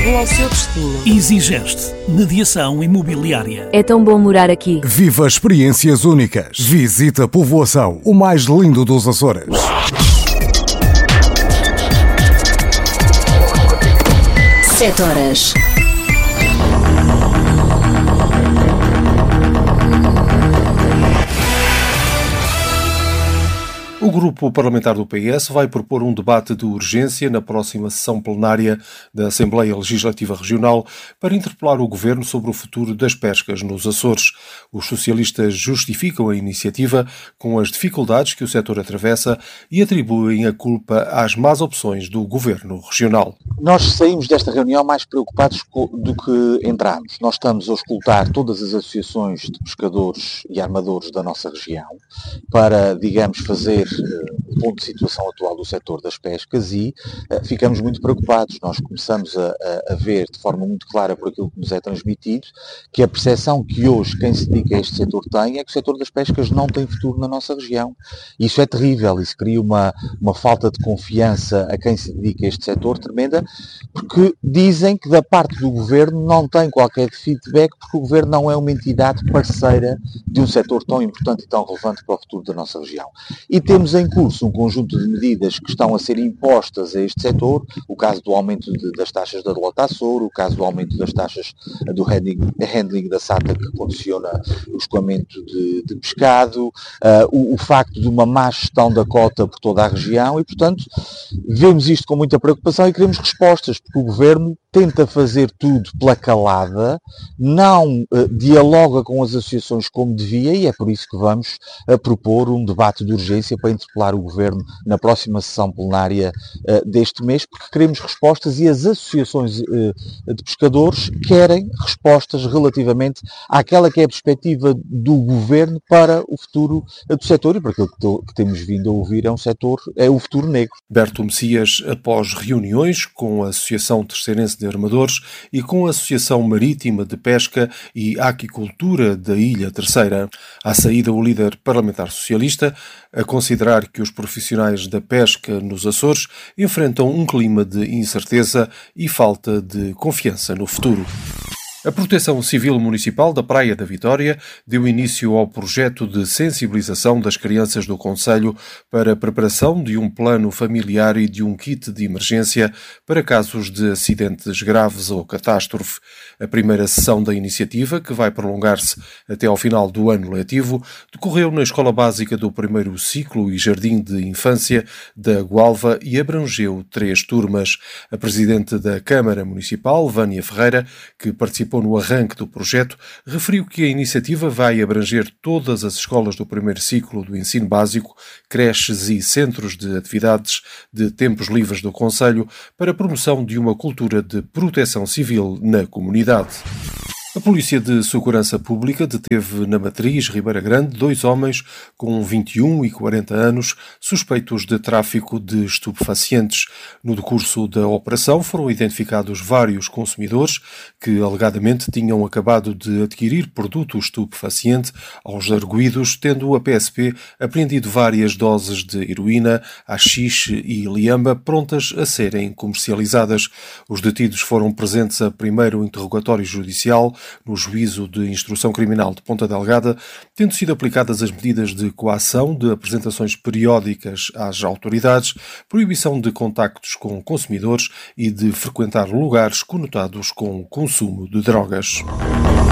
rumo ao seu destino. EasyGest, mediação imobiliária. É tão bom morar aqui. Viva experiências únicas. Visita a Povoação, o mais lindo dos Açores. 7 horas. O grupo parlamentar do PS vai propor um debate de urgência na próxima sessão plenária da Assembleia Legislativa Regional para interpelar o Governo sobre o futuro das pescas nos Açores. Os socialistas justificam a iniciativa com as dificuldades que o setor atravessa e atribuem a culpa às más opções do Governo regional. Nós saímos desta reunião mais preocupados do que entramos. Nós estamos a escutar todas as associações de pescadores e armadores da nossa região para, digamos, fazer o ponto de situação atual do setor das pescas e ficamos muito preocupados. Nós começamos a ver de forma muito clara por aquilo que nos é transmitido que a percepção que hoje quem se dedica a este setor tem é que o setor das pescas não tem futuro na nossa região. Isso é terrível, isso cria uma falta de confiança a quem se dedica a este setor tremenda, porque dizem que da parte do Governo não tem qualquer feedback porque o Governo não é uma entidade parceira de um setor tão importante e tão relevante para o futuro da nossa região. E temos em curso um conjunto de medidas que estão a ser impostas a este setor, o caso do aumento das taxas da lota Açor, o caso do aumento das taxas do handling da SATA que condiciona o escoamento de pescado, o facto de uma má gestão da cota por toda a região e, portanto, vemos isto com muita preocupação e queremos respostas, porque o Governo tenta fazer tudo pela calada, não dialoga com as associações como devia e é por isso que vamos propor um debate de urgência para interpelar o Governo na próxima sessão plenária deste mês, porque queremos respostas e as associações de pescadores querem respostas relativamente àquela que é a perspectiva do Governo para o futuro do setor e para aquilo que temos vindo a ouvir é o futuro negro. Berto Messias, após reuniões com a Associação Terceirense de Armadores e com a Associação Marítima de Pesca e Aquicultura da Ilha Terceira. À saída, o líder parlamentar socialista a considerar que os profissionais da pesca nos Açores enfrentam um clima de incerteza e falta de confiança no futuro. A Proteção Civil Municipal da Praia da Vitória deu início ao projeto de sensibilização das crianças do concelho para a preparação de um plano familiar e de um kit de emergência para casos de acidentes graves ou catástrofe. A primeira sessão da iniciativa, que vai prolongar-se até ao final do ano letivo, decorreu na Escola Básica do Primeiro Ciclo e Jardim de Infância da Gualva e abrangeu 3 turmas. A Presidente da Câmara Municipal, Vânia Ferreira, que participou no arranque do projeto, referiu que a iniciativa vai abranger todas as escolas do primeiro ciclo do ensino básico, creches e centros de atividades de tempos livres do concelho para a promoção de uma cultura de proteção civil na comunidade. A Polícia de Segurança Pública deteve na Matriz, Ribeira Grande, 2 homens com 21 e 40 anos suspeitos de tráfico de estupefacientes. No decurso da operação foram identificados vários consumidores que alegadamente tinham acabado de adquirir produto estupefaciente aos arguidos, tendo a PSP apreendido várias doses de heroína, haxixe e liamba prontas a serem comercializadas. Os detidos foram presentes a primeiro interrogatório judicial no Juízo de Instrução Criminal de Ponta Delgada, tendo sido aplicadas as medidas de coação de apresentações periódicas às autoridades, proibição de contactos com consumidores e de frequentar lugares conotados com o consumo de drogas.